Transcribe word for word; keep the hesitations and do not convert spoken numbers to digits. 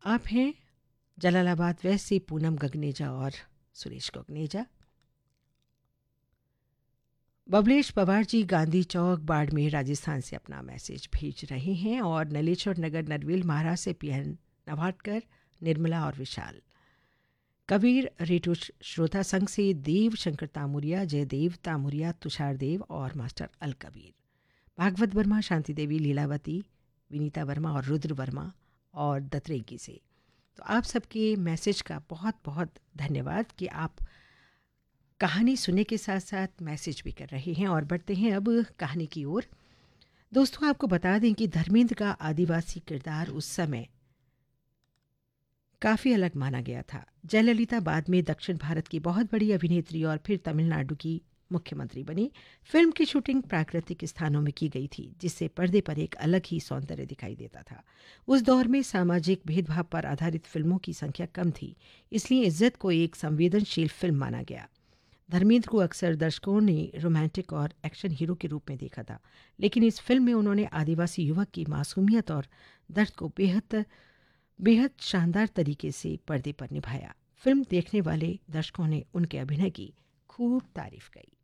आप हैं जलालाबाद वेस्ट से पूनम गगनेजा और सुरेश गगनेजा। बबलेश पवार जी गांधी चौक बाड़मेर राजस्थान से अपना मैसेज भेज रहे हैं और नलेश्वर नगर नरवेल महाराज से पीएन नवाटकर, निर्मला और विशाल। कबीर रेटो श्रोता संघ से देव शंकर तामुरिया, जयदेव तामुरिया, तुषार देव और मास्टर अल कबीर। भागवत वर्मा, शांति देवी, लीलावती, विनीता वर्मा और रुद्र वर्मा और दत्रेगी से। तो आप सबके मैसेज का बहुत बहुत धन्यवाद कि आप कहानी सुनने के साथ साथ मैसेज भी कर रहे हैं। और बढ़ते हैं अब कहानी की ओर। दोस्तों, आपको बता दें कि धर्मेंद्र का आदिवासी किरदार उस समय काफ़ी अलग माना गया था। जयललिता बाद में दक्षिण भारत की बहुत बड़ी अभिनेत्री और फिर तमिलनाडु की मुख्यमंत्री बनी। फिल्म की शूटिंग प्राकृतिक स्थानों में की गई थी, जिससे पर्दे पर एक अलग ही सौंदर्य दिखाई देता था। उस दौर में सामाजिक भेदभाव पर आधारित फिल्मों की संख्या कम थी, इसलिए इज्जत को एक संवेदनशील फिल्म माना गया। धर्मेंद्र को अक्सर दर्शकों ने रोमांटिक और एक्शन हीरो के रूप में देखा था, लेकिन इस फिल्म में उन्होंने आदिवासी युवक की मासूमियत और दर्द को बेहद बेहद शानदार तरीके से पर्दे पर निभाया। फिल्म देखने वाले दर्शकों ने उनके अभिनय की खूब तारीफ की।